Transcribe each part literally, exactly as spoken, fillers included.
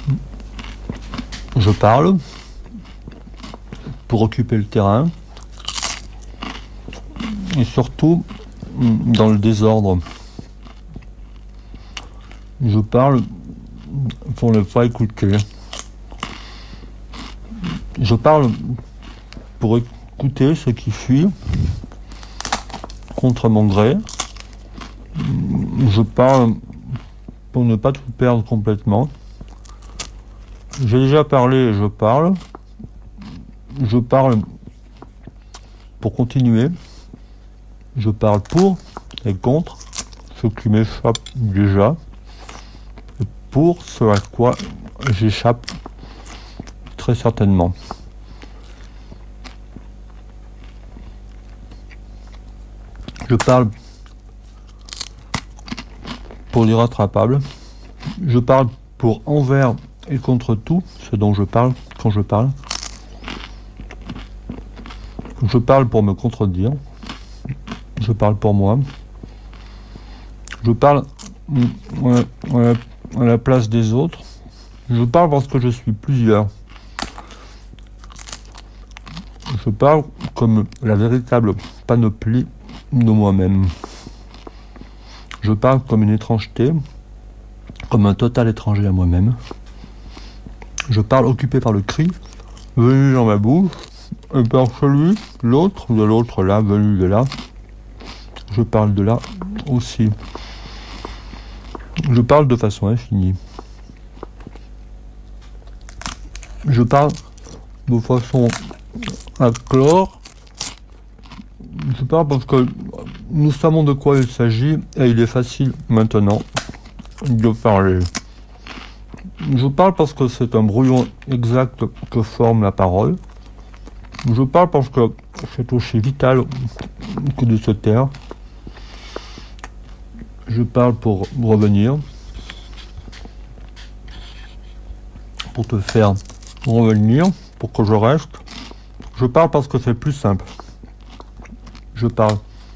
Je parle pour occuper le terrain et surtout dans le désordre. Je parle pour ne pas écouter. Je parle pour écouter ce qui fuit contre mon gré. Je parle pour ne pas tout perdre complètement. J'ai déjà parlé et je parle. Je parle pour continuer. Je parle pour et contre ce qui m'échappe déjà. Et pour ce à quoi j'échappe très certainement. Je parle pour l'irrattrapable. Je parle pour envers et contre tout ce dont je parle quand je parle. Je parle pour me contredire. Je parle pour moi. Je parle à la, à la place des autres. Je parle parce que je suis plusieurs. Je parle comme la véritable panoplie de moi-même. Je parle comme une étrangeté, comme un total étranger à moi-même. Je parle occupé par le cri, venu dans ma bouche, et par celui, l'autre, de l'autre là, venu de là. Je parle de là aussi. Je parle de façon infinie. Je parle de façon à clore. Je parle parce que nous savons de quoi il s'agit et il est facile maintenant de parler. Je parle parce que c'est un brouillon exact que forme la parole. Je parle parce que c'est aussi vital que de se taire. Je parle pour revenir, pour te faire revenir, pour que je reste. Je parle parce que c'est plus simple. Je parle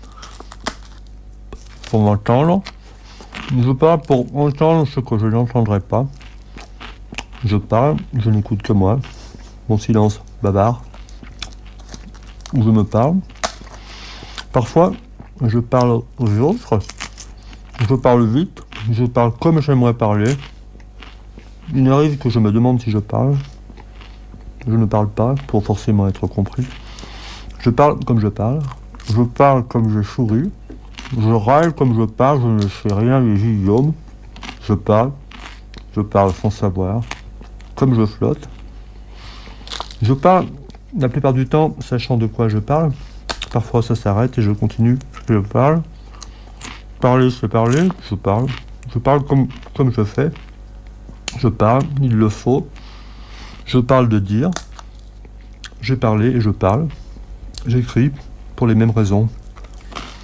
pour m'entendre. Je parle pour entendre ce que je n'entendrai pas. Je parle, je n'écoute que moi. Mon silence bavard. Je me parle. Parfois, je parle aux autres. Je parle vite. Je parle comme j'aimerais parler. Il arrive que je me demande si je parle. Je ne parle pas pour forcément être compris. Je parle comme je parle. Je parle comme je souris. Je râle comme je parle. Je ne sais rien des idiomes. Je parle. Je parle sans savoir. Comme je flotte. Je parle la plupart du temps sachant de quoi je parle. Parfois ça s'arrête et je continue. Je parle. Parler c'est parler. Je parle. Je parle comme, comme je fais. Je parle. Il le faut. Je parle de dire. J'ai parlé et je parle. J'écris pour les mêmes raisons.